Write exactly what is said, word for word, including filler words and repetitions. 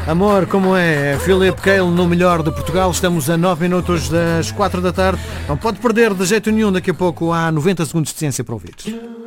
Amor, como é? Philip Cale no melhor de Portugal. Estamos a nove minutos das quatro da tarde. Não pode perder de jeito nenhum. Daqui a pouco há noventa segundos de ciência para ouvir.